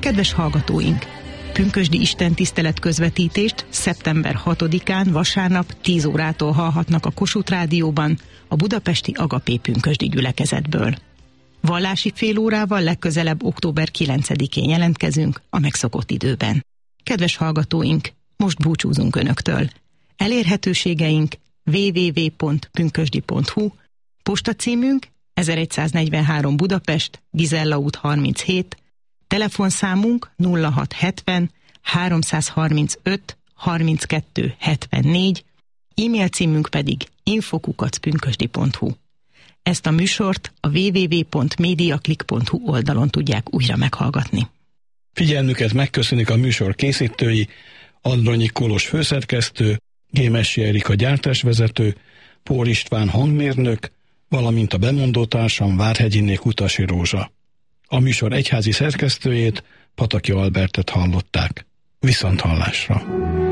Kedves hallgatóink! Pünkösdi istentisztelet közvetítést szeptember 6-án vasárnap 10 órától hallhatnak a Kossuth Rádióban a budapesti Agapé pünkösdi gyülekezetből. Vallási fél órával legközelebb október 9-én jelentkezünk a megszokott időben. Kedves hallgatóink, most búcsúzunk Önöktől. Elérhetőségeink www.pünkösdi.hu, postacímünk 1143 Budapest, Gizella út 37, telefonszámunk 0670 335 32 74, e-mail címünk pedig info@pünkösdi.hu. Ezt a műsort a www.mediaclick.hu oldalon tudják újra meghallgatni. Figyelmüket megköszönik a műsor készítői, Andronyi Kolos főszerkesztő, Gémesi Erika gyártásvezető, Pól István hangmérnök, valamint a bemondótársam Várhegyiné Kutasi Rózsa. A műsor egyházi szerkesztőjét, Pataki Albertet hallották. Viszonthallásra!